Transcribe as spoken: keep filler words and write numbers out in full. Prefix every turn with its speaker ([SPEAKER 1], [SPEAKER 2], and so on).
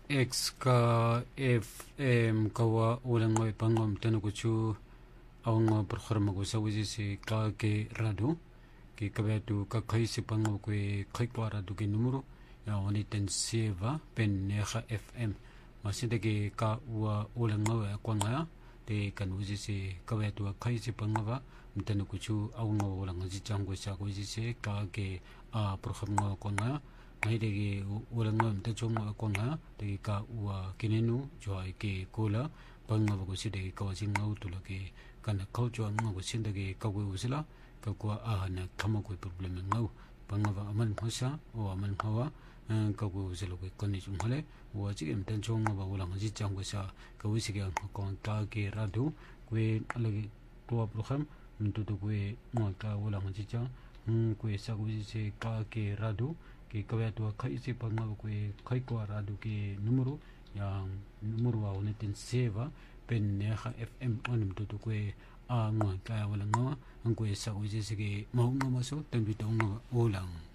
[SPEAKER 1] X ka F M kawa ulang ngoy pangom tanu kuchu awang programa ko sa wisi si ka ke radu ki kabetu ka kai si pangom ko kai kwa radu ki numero ya wani ten seva pen neha F M masida ki ka wa ulang ngoy kwa ngaya te kan wisi si kabetu kai si pangova tanu kuchu awang ulang ngaji chango sa ko wisi si ka ke programa kwa ngaya ngai degi ulang ngam ta chong ko nga degi ka wa kinenu joai ke kola panga ko si degi ka sing ngau tu la ke kana kau jo nga ko sin degi ka ko usila ka ko a na kama ko problem ngau panga ba aman hosa o aman hawa ka ko usila ko koni chung hale wa ji em tan chong ba ulang ji chang ko sa ka wisi ke ko ka ke radu ko alagi to program ntu to ko mo ka ulang ji chang ko sa ko ji ka ke radu ki kawai tua kai si pangau kui kai ko radu ki numero yang numero wa unetin seva pen neha F M onum tu tu kui a ngwa ka wala ngwa ang kui sa kui si ki mau ngwa maso tan bitong ulang